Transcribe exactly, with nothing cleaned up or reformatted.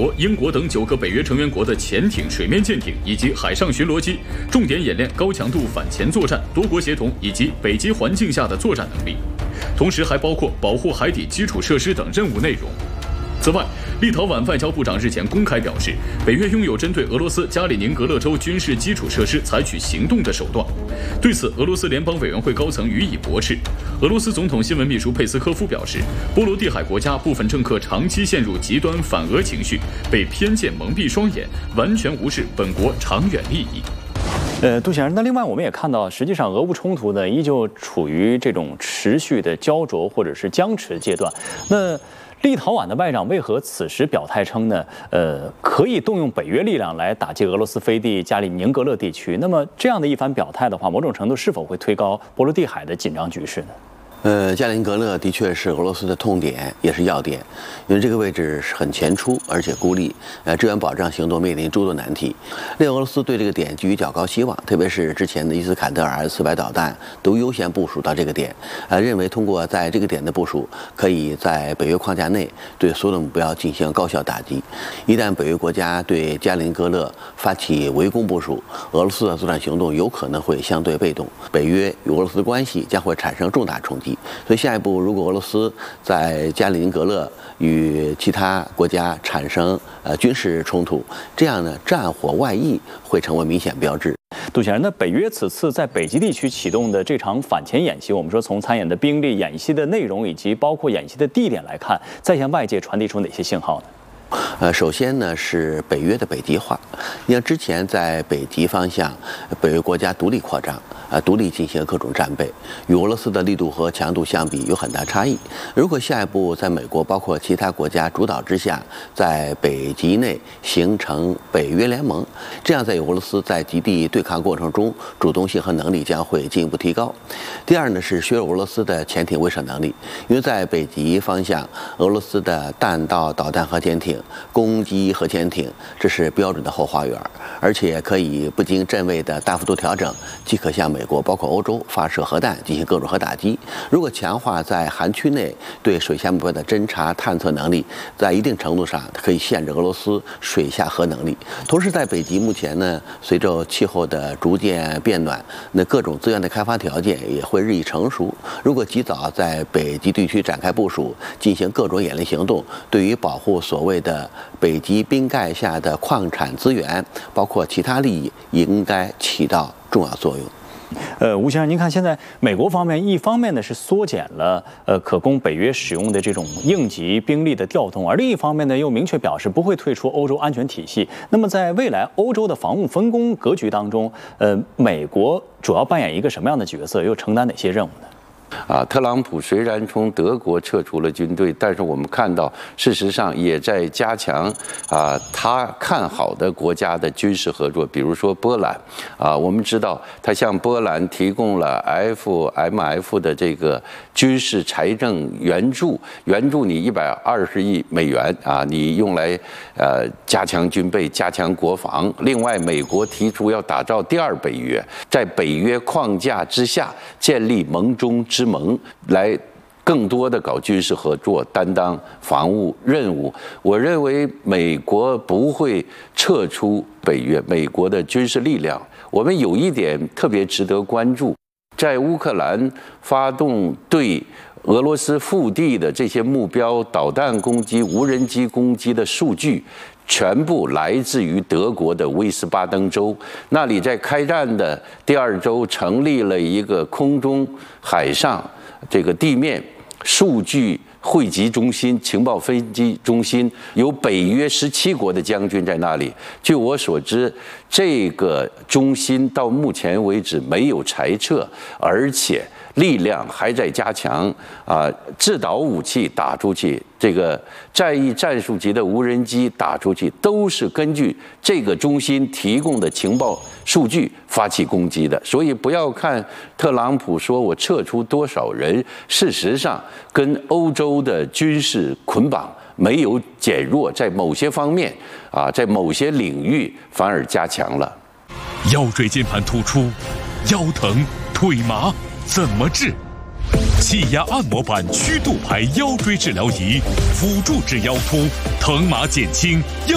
国、英国等九个北约成员国的潜艇、水面舰艇以及海上巡逻机，重点演练高强度反潜作战、多国协同以及北极环境下的作战能力，同时还包括保护海底基础设施等任务内容。此外，立陶宛外交部长日前公开表示，北约拥有针对俄罗斯加里宁格勒州军事基础设施采取行动的手段。对此，俄罗斯联邦委员会高层予以驳斥。俄罗斯总统新闻秘书佩斯科夫表示，波罗的海国家部分政客长期陷入极端反俄情绪，被偏见蒙蔽双眼，完全无视本国长远利益。 呃，杜先生，那另外我们也看到，实际上俄乌冲突呢，依旧处于这种持续的焦灼或者是僵持阶段。那立陶宛的外长为何此时表态称呢？呃，可以动用北约力量来打击俄罗斯飞地加里宁格勒地区。那么这样的一番表态的话，某种程度是否会推高波罗的海的紧张局势呢？ 呃，加里宁格勒的确是俄罗斯的痛点，也是要点，因为这个位置是很前出，而且孤立，呃，支援保障行动面临诸多难题。另，俄罗斯对这个点寄予较高希望，特别是之前的伊斯坎德尔四百导弹都优先部署到这个点，呃，认为通过在这个点的部署，可以在北约框架内对所有的目标进行高效打击。一旦北约国家对加里宁格勒发起围攻部署，俄罗斯的作战行动有可能会相对被动，北约与俄罗斯的关系将会产生重大冲击。所以下一步，如果俄罗斯在加里宁格勒与其他国家产生呃军事冲突，这样呢，战火外溢会成为明显标志。 杜先生，那北约此次在北极地区启动的这场反潜演习，我们说从参演的兵力、演习的内容以及包括演习的地点来看，在向外界传递出哪些信号呢？ 呃，首先呢是北约的北极化。你像之前在北极方向，北约国家独立扩张，啊，独立进行各种战备，与俄罗斯的力度和强度相比有很大差异。如果下一步在美国包括其他国家主导之下，在北极内形成北约联盟，这样在俄罗斯在极地对抗过程中主动性和能力将会进一步提高。第二呢是削弱俄罗斯的潜艇威慑能力，因为在北极方向，俄罗斯的弹道导弹核潜艇攻击核潜艇，这是标准的后花园，而且可以不经阵位的大幅度调整，即可向美国包括欧洲发射核弹进行各种核打击。如果强化在韩区内对水下目标的侦察探测能力，在一定程度上可以限制俄罗斯水下核能力。同时在北极目前呢，随着气候的逐渐变暖，那各种资源的开发条件也会日益成熟。如果及早在北极地区展开部署，进行各种演练行动，对于保护所谓的北极冰盖下的矿产资源，包括其他利益，应该起到重要作用。 呃，吴先生，您看现在美国方面一方面呢是缩减了呃可供北约使用的这种应急兵力的调动，而另一方面呢又明确表示不会退出欧洲安全体系。那么在未来欧洲的防务分工格局当中，呃，美国主要扮演一个什么样的角色，又承担哪些任务呢？ 啊，特朗普虽然从德国撤出了军队，但是我们看到，事实上也在加强啊他看好的国家的军事合作，比如说波兰。啊，我们知道他向波兰提供了 F M F 的这个军事财政援助，援助你一百二十亿美元啊，你用来呃加强军备、加强国防。另外，美国提出要打造第二北约，在北约框架之下建立盟中之盟，来更多的搞军事合作，担当防务任务。我认为美国不会撤出北约，美国的军事力量，我们有一点特别值得关注，在乌克兰发动对俄罗斯腹地的这些目标导弹攻击、无人机攻击的数据，全部来自于德国的威斯巴登州。那里在开战的第二周成立了一个空中、海上、这个地面数据汇集中心、情报分析中心，有北约十七国的将军在那里。据我所知，这个中心到目前为止没有裁撤，而且力量还在加强啊，制导武器打出去，这个战役战术级的无人机打出去，都是根据这个中心提供的情报数据发起攻击的。所以不要看特朗普说我撤出多少人，事实上跟欧洲的军事捆绑没有减弱，在某些方面啊，在某些领域反而加强了。 腰椎间盘突出、腰疼、腿麻怎么治？气压按摩板曲度牌腰椎治疗仪，辅助治腰突，疼麻减轻。